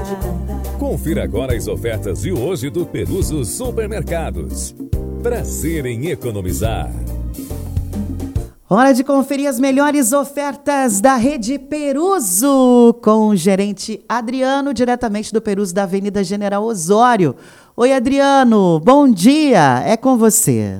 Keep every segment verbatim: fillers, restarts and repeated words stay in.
Confira agora as ofertas de hoje do Peruso Supermercados. Prazer em economizar. Hora de conferir as melhores ofertas da Rede Peruso com o gerente Adriano, diretamente do Peruso da Avenida General Osório. Oi, Adriano, bom dia, é com você.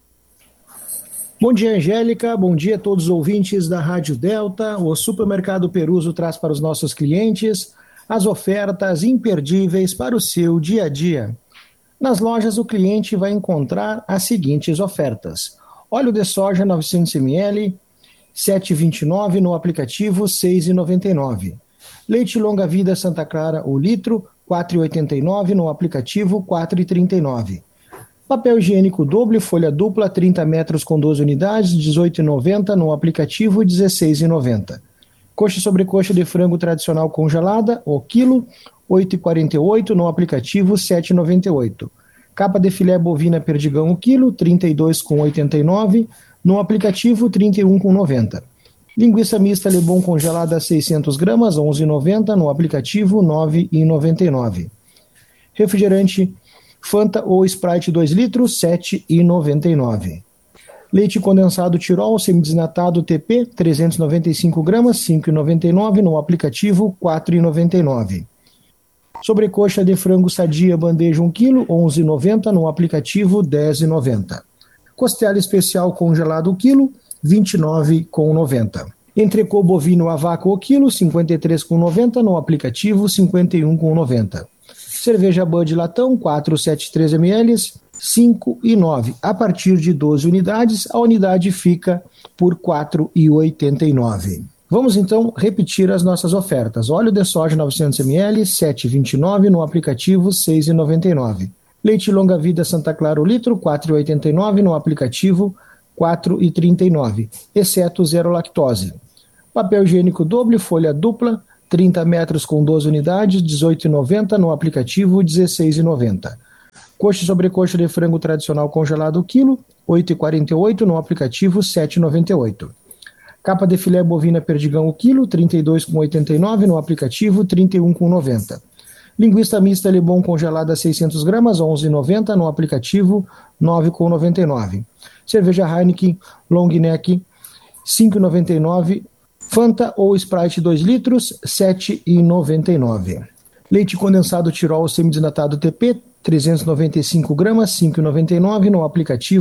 Bom dia, Angélica, bom dia a todos os ouvintes da Rádio Delta. O Supermercado Peruso traz para os nossos clientes as ofertas imperdíveis para o seu dia a dia. Nas lojas, o cliente vai encontrar as seguintes ofertas: óleo de soja novecentos mililitros, sete reais e vinte e nove centavos no aplicativo, seis reais e noventa e nove centavos. Leite Longa Vida Santa Clara, o litro, quatro reais e oitenta e nove centavos no aplicativo, quatro reais e trinta e nove centavos. Papel higiênico doble, folha dupla, trinta metros com doze unidades, dezoito reais e noventa centavos no aplicativo, dezesseis reais e noventa centavos. Coxa e sobrecoxa de frango tradicional congelada, o quilo, oito reais e quarenta e oito centavos no aplicativo, sete reais e noventa e oito centavos. Capa de filé bovina perdigão, o quilo, trinta e dois reais e oitenta e nove centavos, no aplicativo, trinta e um reais e noventa centavos. Linguiça mista Lebon congelada, seiscentos gramas, onze reais e noventa centavos, no aplicativo, nove reais e noventa e nove centavos. Refrigerante Fanta ou Sprite dois litros, sete reais e noventa e nove centavos. Leite condensado Tirol semidesnatado T P, trezentos e noventa e cinco gramas, cinco reais e noventa e nove centavos, no aplicativo, quatro reais e noventa e nove centavos. Sobrecoxa de frango sadia bandeja um quilo, onze reais e noventa centavos, no aplicativo, dez reais e noventa centavos. Costela especial congelado o quilo, vinte e nove reais e noventa centavos. Entrecô bovino a vácuo o quilo, cinquenta e três reais e noventa centavos, no aplicativo, cinquenta e um reais e noventa centavos. Cerveja Bud latão, quatrocentos e setenta e três mililitros, cinco reais e nove centavos. A partir de doze unidades, a unidade fica por quatro reais e oitenta e nove centavos. Vamos então repetir as nossas ofertas. Óleo de soja novecentos mililitros, sete reais e vinte e nove centavos, no aplicativo, seis reais e noventa e nove centavos. Leite Longa Vida Santa Clara o litro, quatro reais e oitenta e nove centavos, no aplicativo, quatro reais e trinta e nove centavos, exceto zero lactose. Papel higiênico doble, folha dupla, trinta metros com doze unidades, dezoito reais e noventa centavos, no aplicativo, dezesseis reais e noventa centavos. Coxa e sobrecoxa de frango tradicional congelado o quilo, oito reais e quarenta e oito centavos, no aplicativo, sete reais e noventa e oito centavos. Capa de filé bovina perdigão o quilo, trinta e dois reais e oitenta e nove centavos, no aplicativo, trinta e um reais e noventa centavos. Linguiça mista Lebon congelada seiscentos gramas, onze reais e noventa centavos, no aplicativo, nove reais e noventa e nove centavos. Cerveja Heineken Long Neck, cinco reais e noventa e nove centavos. Fanta ou Sprite dois litros, sete reais e noventa e nove centavos. Leite condensado Tirol semidesnatado T P, trezentos e noventa e cinco gramas, cinco reais e noventa e nove centavos, no aplicativo,